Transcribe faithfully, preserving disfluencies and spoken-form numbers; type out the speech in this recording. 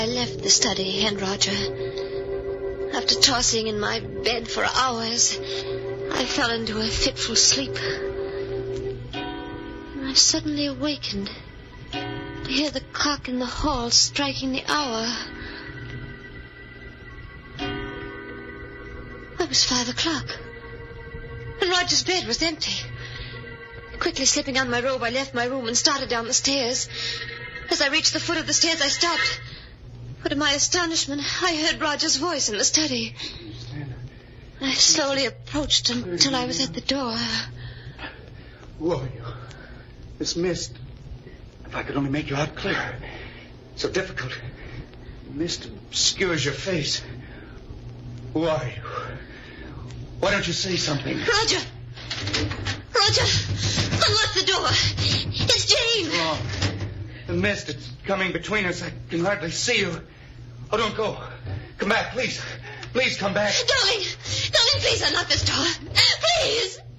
I left the study and Roger. After tossing in my bed for hours, I fell into a fitful sleep. I suddenly awakened to hear the clock in the hall striking the hour. It was five o'clock, and Roger's bed was empty. Quickly slipping on my robe, I left my room and started down the stairs. As I reached the foot of the stairs, I stopped. But to my astonishment, I heard Roger's voice in the study. I slowly approached until I was at the door. Who are you? This mist. If I could only make you out clear. So difficult. The mist obscures your face. Who are you? Why don't you say something? Roger! Roger! Unlock the door! It's Jane! Wrong. The mist, it's coming between us. I can hardly see you. Oh, don't go. Come back, please. Please come back. Darling! Darling, please unlock this door. Please!